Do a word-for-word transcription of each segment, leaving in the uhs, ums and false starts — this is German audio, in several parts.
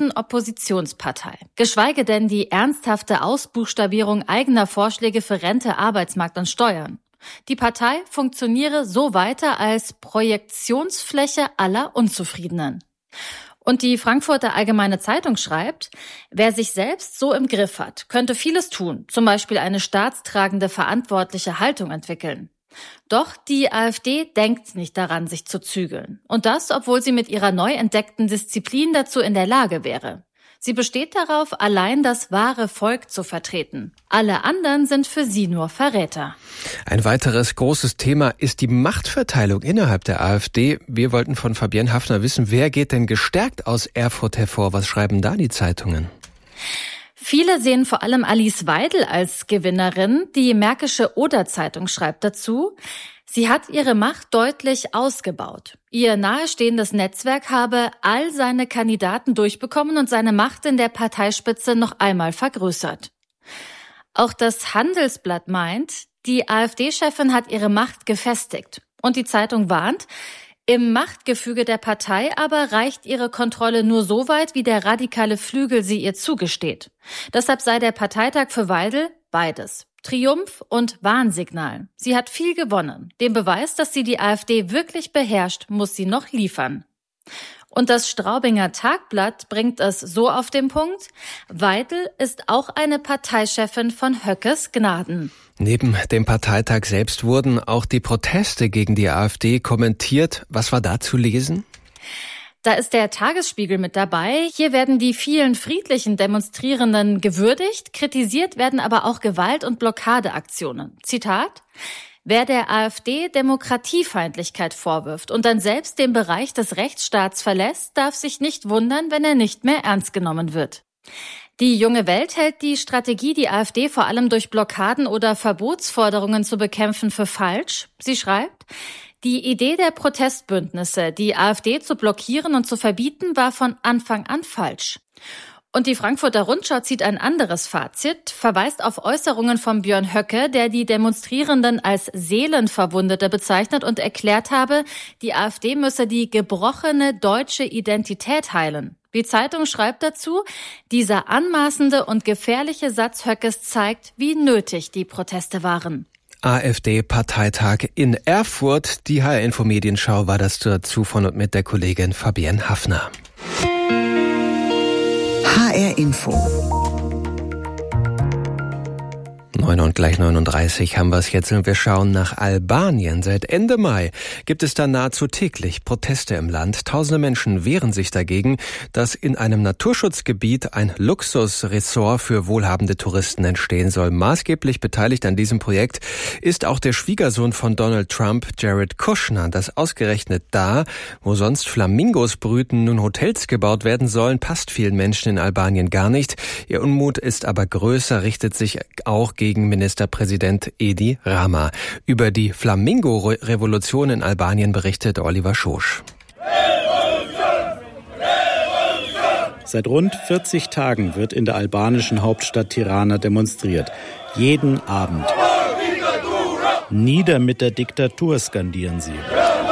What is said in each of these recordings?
größten Oppositionspartei. Geschweige denn die ernsthafte Ausbuchstabierung eigener Vorschläge für Rente, Arbeitsmarkt und Steuern. Die Partei funktioniere so weiter als Projektionsfläche aller Unzufriedenen. Und die Frankfurter Allgemeine Zeitung schreibt, wer sich selbst so im Griff hat, könnte vieles tun, zum Beispiel eine staatstragende, verantwortliche Haltung entwickeln. Doch die AfD denkt nicht daran, sich zu zügeln. Und das, obwohl sie mit ihrer neu entdeckten Disziplin dazu in der Lage wäre. Sie besteht darauf, allein das wahre Volk zu vertreten. Alle anderen sind für sie nur Verräter. Ein weiteres großes Thema ist die Machtverteilung innerhalb der AfD. Wir wollten von Fabienne Haffner wissen, wer geht denn gestärkt aus Erfurt hervor? Was schreiben da die Zeitungen? Viele sehen vor allem Alice Weidel als Gewinnerin. Die Märkische Oder-Zeitung schreibt dazu, sie hat ihre Macht deutlich ausgebaut. Ihr nahestehendes Netzwerk habe all seine Kandidaten durchbekommen und seine Macht in der Parteispitze noch einmal vergrößert. Auch das Handelsblatt meint, die AfD-Chefin hat ihre Macht gefestigt. Und die Zeitung warnt, im Machtgefüge der Partei aber reicht ihre Kontrolle nur so weit, wie der radikale Flügel sie ihr zugesteht. Deshalb sei der Parteitag für Weidel beides. Triumph und Warnsignal. Sie hat viel gewonnen. Den Beweis, dass sie die AfD wirklich beherrscht, muss sie noch liefern. Und das Straubinger Tagblatt bringt es so auf den Punkt, Weidel ist auch eine Parteichefin von Höckes Gnaden. Neben dem Parteitag selbst wurden auch die Proteste gegen die AfD kommentiert. Was war da zu lesen? Da ist der Tagesspiegel mit dabei. Hier werden die vielen friedlichen Demonstrierenden gewürdigt, kritisiert werden aber auch Gewalt- und Blockadeaktionen. Zitat: Wer der AfD Demokratiefeindlichkeit vorwirft und dann selbst den Bereich des Rechtsstaats verlässt, darf sich nicht wundern, wenn er nicht mehr ernst genommen wird. Die Junge Welt hält die Strategie, die AfD vor allem durch Blockaden oder Verbotsforderungen zu bekämpfen, für falsch. Sie schreibt, die Idee der Protestbündnisse, die AfD zu blockieren und zu verbieten, war von Anfang an falsch. Und die Frankfurter Rundschau zieht ein anderes Fazit, verweist auf Äußerungen von Björn Höcke, der die Demonstrierenden als Seelenverwundete bezeichnet und erklärt habe, die AfD müsse die gebrochene deutsche Identität heilen. Die Zeitung schreibt dazu, dieser anmaßende und gefährliche Satz Höckes zeigt, wie nötig die Proteste waren. AfD-Parteitag in Erfurt. Die H R-Info Medienschau war das dazu von und mit der Kollegin Fabienne Haffner. H R-Info. neun und gleich neununddreißig haben wir es jetzt und wir schauen nach Albanien. Seit Ende Mai gibt es da nahezu täglich Proteste im Land. Tausende Menschen wehren sich dagegen, dass in einem Naturschutzgebiet ein Luxusresort für wohlhabende Touristen entstehen soll. Maßgeblich beteiligt an diesem Projekt ist auch der Schwiegersohn von Donald Trump, Jared Kushner. Dass ausgerechnet da, wo sonst Flamingos brüten, nun Hotels gebaut werden sollen, passt vielen Menschen in Albanien gar nicht. Ihr Unmut ist aber größer, richtet sich auch gegen Ministerpräsident Edi Rama. Über die Flamingo-Revolution in Albanien berichtet Oliver Schosch. Seit rund vierzig Tagen wird in der albanischen Hauptstadt Tirana demonstriert. Jeden Abend. Nieder mit der Diktatur, skandieren sie.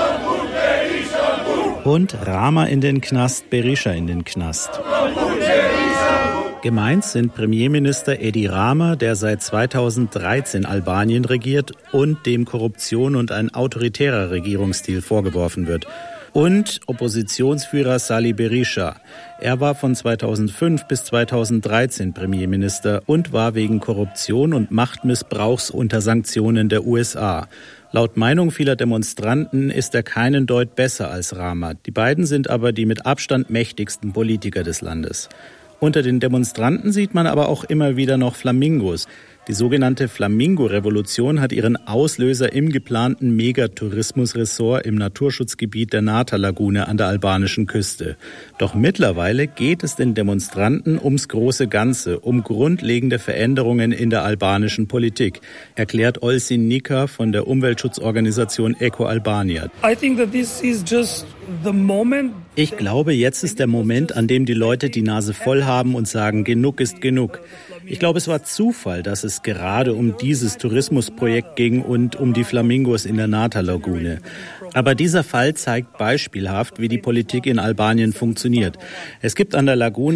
Und Rama in den Knast, Berisha in den Knast. Gemeint sind Premierminister Edi Rama, der seit zweitausenddreizehn Albanien regiert und dem Korruption und ein autoritärer Regierungsstil vorgeworfen wird. Und Oppositionsführer Sali Berisha. Er war von zweitausendfünf bis zweitausenddreizehn Premierminister und war wegen Korruption und Machtmissbrauchs unter Sanktionen der U S A. Laut Meinung vieler Demonstranten ist er keinen Deut besser als Rama. Die beiden sind aber die mit Abstand mächtigsten Politiker des Landes. Unter den Demonstranten sieht man aber auch immer wieder noch Flamingos. Die sogenannte Flamingo-Revolution hat ihren Auslöser im geplanten Megatourismusressort im Naturschutzgebiet der Nata-Lagune an der albanischen Küste. Doch mittlerweile geht es den Demonstranten ums große Ganze, um grundlegende Veränderungen in der albanischen Politik, erklärt Olsin Nika von der Umweltschutzorganisation Eco Albania. I think that this is just the moment. Ich glaube, jetzt ist der Moment, an dem die Leute die Nase voll haben und sagen, genug ist genug. Ich glaube, es war Zufall, dass es gerade um dieses Tourismusprojekt ging und um die Flamingos in der Nata-Lagune. Aber dieser Fall zeigt beispielhaft, wie die Politik in Albanien funktioniert. Es gibt an der Lagune